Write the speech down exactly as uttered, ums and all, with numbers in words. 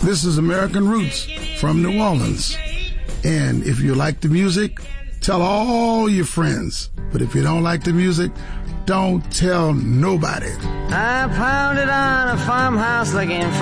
This is American Roots from New Orleans. And if you like the music, tell all your friends. But if you don't like the music, don't tell nobody. I pounded on a farmhouse looking for